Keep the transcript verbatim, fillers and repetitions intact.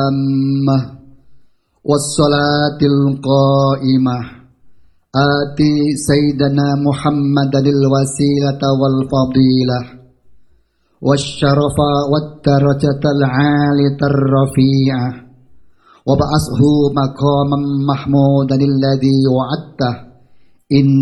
التامة والصلاة القائمة آتي سيدنا محمد الوسيلة والفضيلة والشرف والدرجة العالية الرفيعة وبعثه مقاما محمودا الذي وعدته إن